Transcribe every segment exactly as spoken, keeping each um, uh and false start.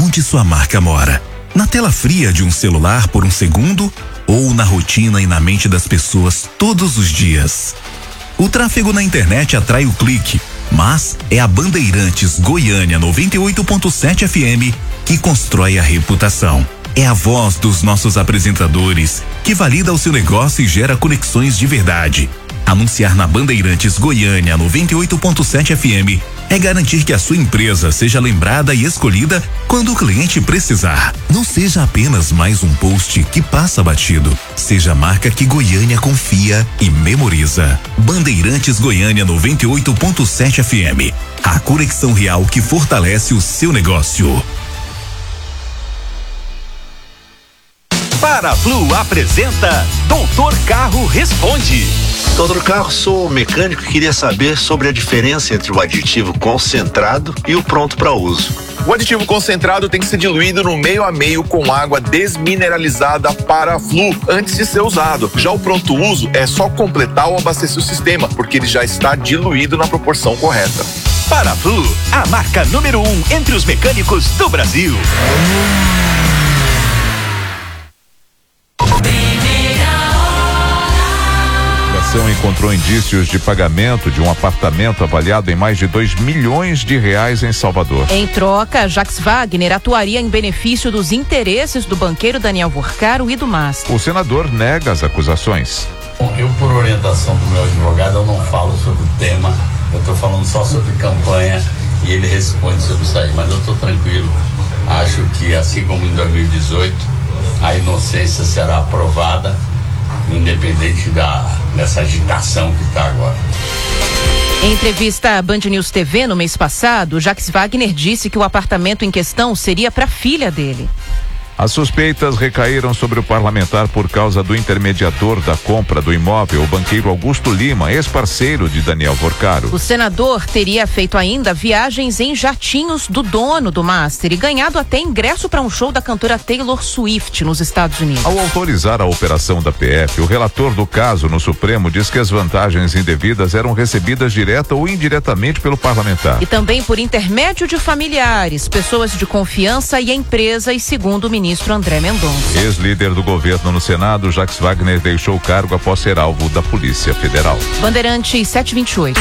onde sua marca mora. Na tela fria de um celular por um segundo ou na rotina e na mente das pessoas todos os dias. O tráfego na internet atrai o clique, mas é a Bandeirantes Goiânia noventa e oito ponto sete F M que constrói a reputação. É a voz dos nossos apresentadores que valida o seu negócio e gera conexões de verdade. Anunciar na Bandeirantes Goiânia noventa e oito ponto sete F M é garantir que a sua empresa seja lembrada e escolhida quando o cliente precisar. Não seja apenas mais um post que passa batido. Seja a marca que Goiânia confia e memoriza. Bandeirantes Goiânia noventa e oito ponto sete F M. A conexão real que fortalece o seu negócio. Paraflu apresenta Doutor Carro Responde. Doutor Carro, sou mecânico e queria saber sobre a diferença entre o aditivo concentrado e o pronto para uso. O aditivo concentrado tem que ser diluído no meio a meio com água desmineralizada Paraflu antes de ser usado. Já o pronto uso é só completar ou abastecer o sistema, porque ele já está diluído na proporção correta. Paraflu, a marca número um entre os mecânicos do Brasil. Encontrou indícios de pagamento de um apartamento avaliado em mais de dois milhões de reais em Salvador. Em troca, Jacques Wagner atuaria em benefício dos interesses do banqueiro Daniel Vorcaro e do Master. O senador nega as acusações. Bom, eu, por orientação do meu advogado, eu não falo sobre o tema, eu estou falando só sobre campanha e ele responde sobre isso aí, mas eu estou tranquilo. Acho que, assim como em dois mil e dezoito, a inocência será aprovada, independente da, dessa agitação que está agora. Em entrevista à Band News T V no mês passado, Jacques Wagner disse que o apartamento em questão seria para a filha dele. As suspeitas recaíram sobre o parlamentar por causa do intermediador da compra do imóvel, o banqueiro Augusto Lima, ex-parceiro de Daniel Vorcaro. O senador teria feito ainda viagens em jatinhos do dono do Master e ganhado até ingresso para um show da cantora Taylor Swift nos Estados Unidos. Ao autorizar a operação da P F, o relator do caso no Supremo diz que as vantagens indevidas eram recebidas direta ou indiretamente pelo parlamentar. E também por intermédio de familiares, pessoas de confiança e a empresa, e segundo o ministro André Mendonça. Ex-líder do governo no Senado, Jacques Wagner deixou o cargo após ser alvo da Polícia Federal. Bandeirantes setecentos e vinte e oito.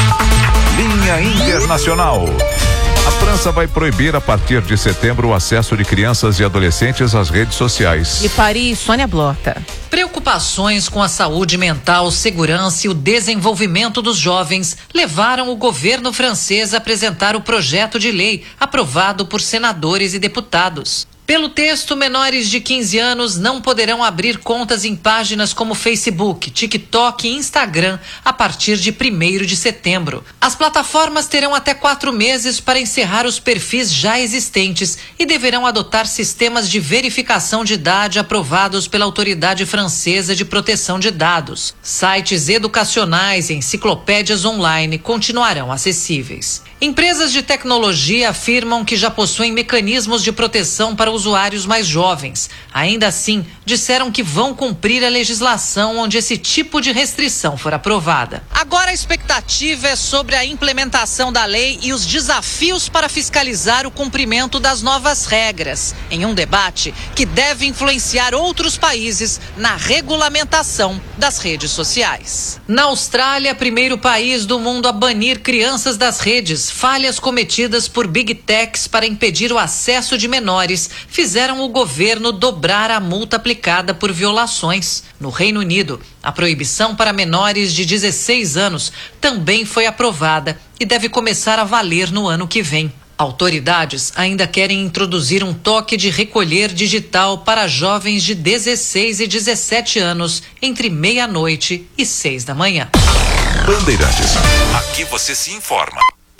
Linha Internacional. A França vai proibir a partir de setembro o acesso de crianças e adolescentes às redes sociais. E Paris, Sônia Blota. Preocupações com a saúde mental, segurança e o desenvolvimento dos jovens levaram o governo francês a apresentar o projeto de lei aprovado por senadores e deputados. Pelo texto, menores de quinze anos não poderão abrir contas em páginas como Facebook, TikTok e Instagram a partir de primeiro de setembro. As plataformas terão até quatro meses para encerrar os perfis já existentes e deverão adotar sistemas de verificação de idade aprovados pela Autoridade Francesa de Proteção de Dados. Sites educacionais e enciclopédias online continuarão acessíveis. Empresas de tecnologia afirmam que já possuem mecanismos de proteção para usuários mais jovens. Ainda assim, disseram que vão cumprir a legislação onde esse tipo de restrição for aprovada. Agora a expectativa é sobre a implementação da lei e os desafios para fiscalizar o cumprimento das novas regras, em um debate que deve influenciar outros países na regulamentação das redes sociais. Na Austrália, primeiro país do mundo a banir crianças das redes, falhas cometidas por Big Techs para impedir o acesso de menores fizeram o governo dobrar a multa aplicada por violações. No Reino Unido, a proibição para menores de dezesseis anos também foi aprovada e deve começar a valer no ano que vem. Autoridades ainda querem introduzir um toque de recolher digital para jovens de dezesseis e dezessete anos entre meia-noite e seis da manhã. Bandeirantes. Aqui você se informa.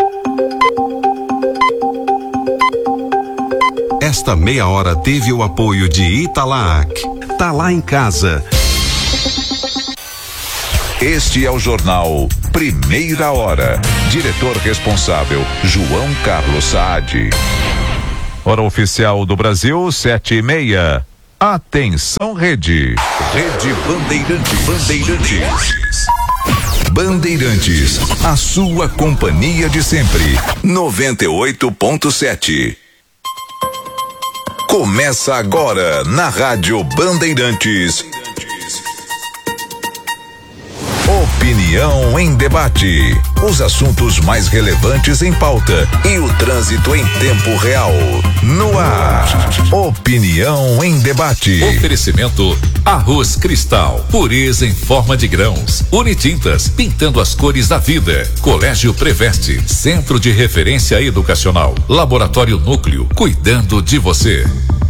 Esta meia hora teve o apoio de Italac. Tá lá em casa. Este é o jornal Primeira Hora. Diretor responsável, João Carlos Saad. Hora oficial do Brasil, sete e meia. Atenção, Rede. Rede Bandeirantes. Bandeirantes. Bandeirantes, a sua companhia de sempre. noventa e oito ponto sete. Começa agora na Rádio Bandeirantes. Opinião em debate. Os assuntos mais relevantes em pauta e o trânsito em tempo real. No ar. Opinião em debate. Oferecimento Arroz Cristal, pureza em forma de grãos. Unitintas, pintando as cores da vida. Colégio Preveste, Centro de Referência Educacional. Laboratório Núcleo, cuidando de você.